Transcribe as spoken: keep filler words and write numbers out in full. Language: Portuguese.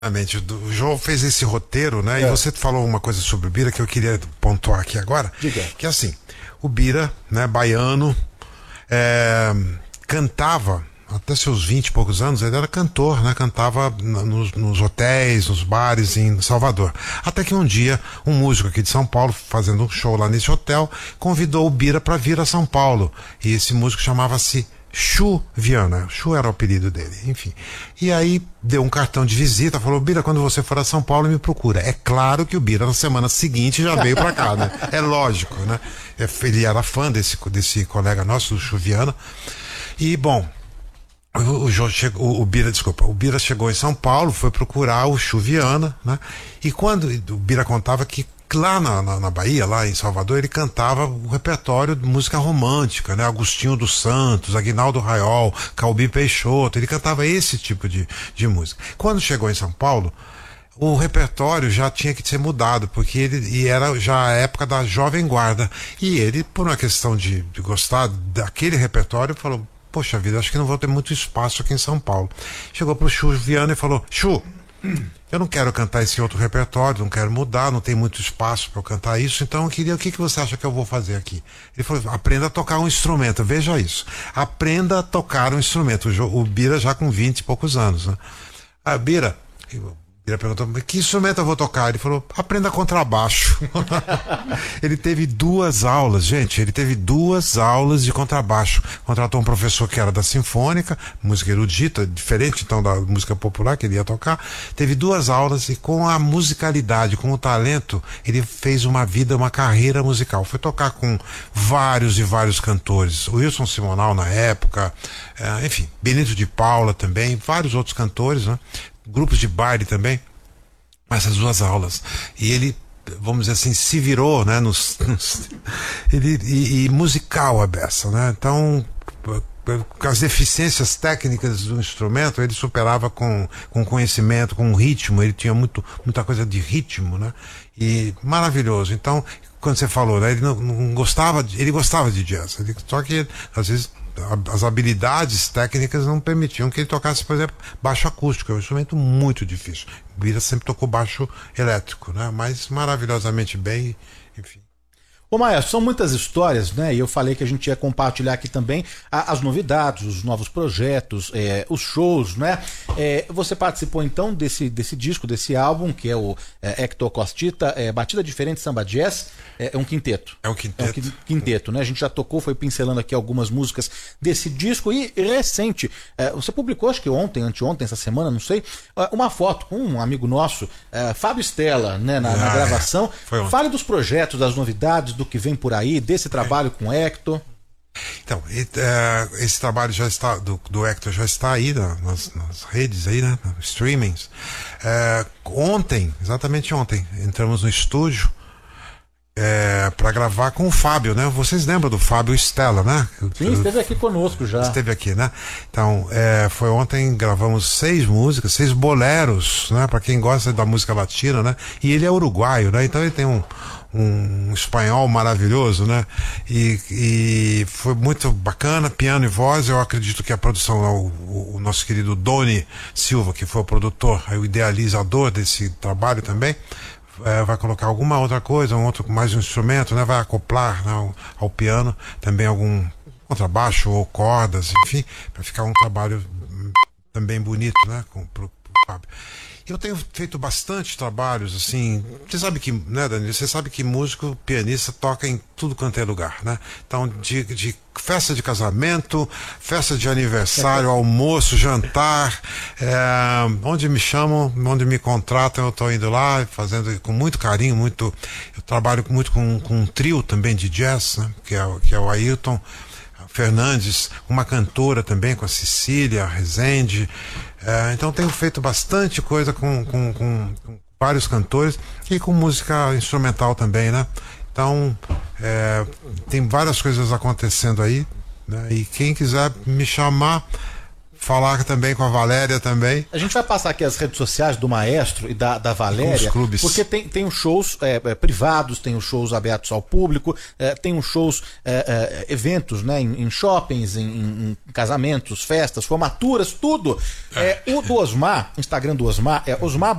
Exatamente. O João fez esse roteiro, né? É. E você falou uma coisa sobre o Bira que eu queria pontuar aqui agora. Diga. Que é assim, o Bira, né, baiano, é, cantava até seus vinte e poucos anos, ele era cantor, né? Cantava nos, nos hotéis, nos bares em Salvador. Até que um dia, um músico aqui de São Paulo, fazendo um show lá nesse hotel, convidou o Bira para vir a São Paulo. E esse músico chamava-se Chu Viana. Chu era o apelido dele, enfim. E aí deu um cartão de visita, falou: Bira, quando você for a São Paulo, me procura. É claro que o Bira na semana seguinte já veio pra cá, né? É lógico, né? Ele era fã desse, desse colega nosso, do Chu Viana. E, bom, o, o, chegou, o Bira, desculpa, o Bira chegou em São Paulo, foi procurar o Chu Viana, né? E quando o Bira contava que lá na, na, na Bahia, lá em Salvador, ele cantava o repertório de música romântica, né? Agostinho dos Santos, Aguinaldo Raiol, Calbi Peixoto, ele cantava esse tipo de, de música. Quando chegou em São Paulo, o repertório já tinha que ser mudado, porque ele e era já a época da Jovem Guarda. E ele, por uma questão de, de gostar daquele repertório, falou: poxa vida, acho que não vou ter muito espaço aqui em São Paulo. Chegou pro Chu Viana e falou: Chu, eu não quero cantar esse outro repertório, não quero mudar, não tem muito espaço para eu cantar isso, então eu queria, o que, que você acha que eu vou fazer aqui? Ele falou: aprenda a tocar um instrumento, veja isso, aprenda a tocar um instrumento. O, o Bira já com vinte e poucos anos, né? Ah, Bira, o Bira perguntou: que instrumento eu vou tocar? Ele falou: aprenda contrabaixo. Ele teve duas aulas, gente, ele teve duas aulas de contrabaixo. Contratou um professor que era da Sinfônica, música erudita, diferente então da música popular que ele ia tocar. Teve duas aulas e com a musicalidade, com o talento, ele fez uma vida, uma carreira musical. Foi tocar com vários e vários cantores. O Wilson Simonal na época, é, enfim, Benito de Paula também, vários outros cantores, né? Grupos de baile também, essas duas aulas. E ele, vamos dizer assim, se virou, né, nos, nos ele, e, e musical a beça, né? Então, as deficiências técnicas do instrumento ele superava com, com conhecimento, com ritmo. Ele tinha muito, muita coisa de ritmo, né? E maravilhoso. Então, quando você falou, né, ele não, não gostava de, ele gostava de jazz, ele, só que às vezes as habilidades técnicas não permitiam que ele tocasse, por exemplo, baixo acústico. É um instrumento muito difícil. O Bira sempre tocou baixo elétrico, né? Mas maravilhosamente bem, enfim. Ô Maestro, são muitas histórias, né? E eu falei que a gente ia compartilhar aqui também a, as novidades, os novos projetos, é, os shows, né? É, você participou então desse, desse disco, desse álbum, que é o é, Hector Costita, é, Batida Diferente Samba Jazz, é, é um quinteto. É um quinteto. É um quinteto, né? A gente já tocou, foi pincelando aqui algumas músicas desse disco. E recente, é, você publicou, acho que ontem, anteontem, essa semana, não sei, uma foto com um amigo nosso, é, Fábio Stella, né? Na, ah, na gravação. É. Fale dos projetos, das novidades, do que vem por aí, desse trabalho é. com o Hector. Então, esse trabalho já está, do, do Hector já está aí na, nas, nas redes aí, né? Nos streamings. É, ontem, exatamente ontem, entramos no estúdio é, para gravar com o Fábio, né? Vocês lembram do Fábio Stella, né? Sim, esteve aqui conosco já. Esteve aqui, né? Então, é, foi ontem, gravamos seis músicas, seis boleros, né? Para quem gosta da música latina, né? E ele é uruguaio, né? Então ele tem um um espanhol maravilhoso, né? E, e foi muito bacana, piano e voz. Eu acredito que a produção, o, o nosso querido Doni Silva, que foi o produtor, o idealizador desse trabalho também, é, vai colocar alguma outra coisa, um outro, mais um instrumento, né? Vai acoplar, né, ao, ao piano também algum contrabaixo ou cordas, enfim, para ficar um trabalho também bonito, né? Com, pro, pro Fábio. Eu tenho feito bastante trabalhos, assim, você sabe que, né, Danilo, você sabe que músico, pianista toca em tudo quanto é lugar, né? Então, de, de festa de casamento, festa de aniversário, almoço, jantar, é, onde me chamam, onde me contratam, eu estou indo lá, fazendo com muito carinho, muito, eu trabalho muito com, com um trio também de jazz, né, que é, que é o Ailton Fernandes, uma cantora também, com a Cecília Rezende. É, então tenho feito bastante coisa com, com, com, com vários cantores e com música instrumental também, né? Então é, tem várias coisas acontecendo aí, né? E quem quiser me chamar, falar também com a Valéria também. A gente vai passar aqui as redes sociais do Maestro e da, da Valéria, os clubes. porque tem, tem os shows é, é, privados, tem os shows abertos ao público, é, tem os shows, é, é, eventos, né, em, em shoppings, em, em casamentos, festas, formaturas, tudo. É, o do Osmar, Instagram do Osmar, é Osmar